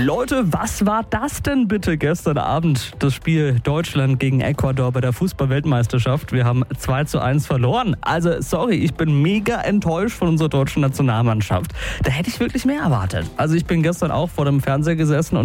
Leute, was war das denn bitte gestern Abend? Das Spiel Deutschland gegen Ecuador bei der Fußball-Weltmeisterschaft. Wir haben 2:1 verloren. Also sorry, ich bin mega enttäuscht von unserer deutschen Nationalmannschaft. Da hätte ich wirklich mehr erwartet. Also ich bin gestern auch vor dem Fernseher gesessen und